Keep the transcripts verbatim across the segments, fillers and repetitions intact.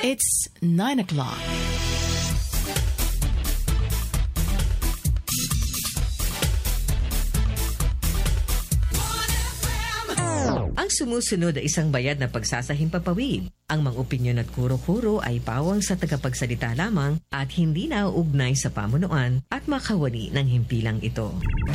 It's nine o'clock. Ang sumusunod ay isang bayad na pagsasahimpapawid. Ang mga opinyon at kuro-kuro ay pawang sa tagapagsalita lamang at hindi nauugnay sa pamunuan at makawani ng himpilang ito.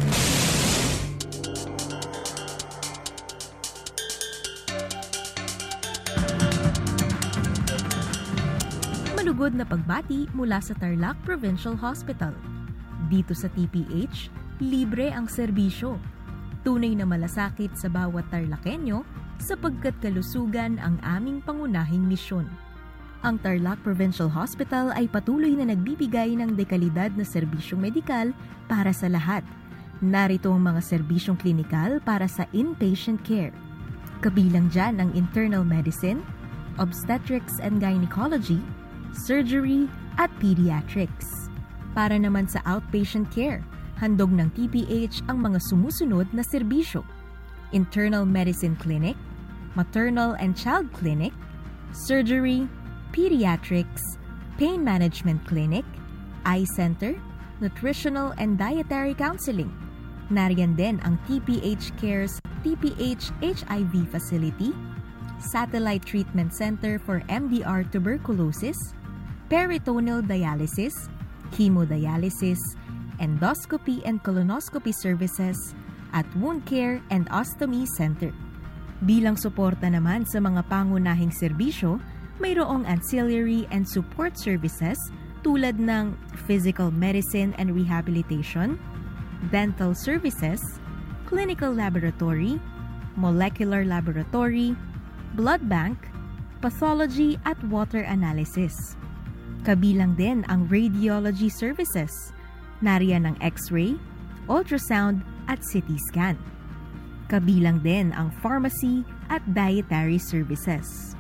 Malugod na pagbati mula sa Tarlac Provincial Hospital. Dito sa T P H, libre ang serbisyo. Tunay na malasakit sa bawat Tarlakenyo sapagkat kalusugan ang aming pangunahing misyon. Ang Tarlac Provincial Hospital ay patuloy na nagbibigay ng dekalidad na serbisyong medikal para sa lahat. Narito ang mga serbisyong klinikal para sa inpatient care. Kabilang dyan ang internal medicine, obstetrics and gynecology, surgery at pediatrics. Para naman sa outpatient care, handog ng T P H ang mga sumusunod na serbisyo: internal medicine clinic, maternal and child clinic, surgery, pediatrics, pain management clinic, eye center, nutritional and dietary counseling. Nariyan din ang T P H Cares T P H H I V facility, satellite treatment center for M D R tuberculosis, peritoneal dialysis, hemodialysis, endoscopy and colonoscopy services, at wound care and ostomy center. Bilang suporta naman sa mga pangunahing serbisyo, mayroong ancillary and support services tulad ng physical medicine and rehabilitation, dental services, clinical laboratory, molecular laboratory, blood bank, pathology at water analysis. Kabilang din ang radiology services. Nariyan ang X-ray, ultrasound at C T scan. Kabilang din ang pharmacy at dietary services.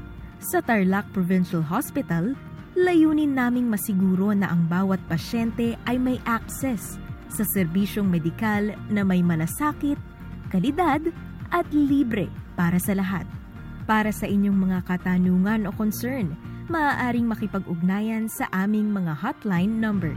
Sa Tarlac Provincial Hospital, layunin naming masiguro na ang bawat pasyente ay may access sa serbisyong medikal na may malasakit, kalidad at libre para sa lahat. Para sa inyong mga katanungan o concern, maaaring makipag-ugnayan sa aming mga hotline number.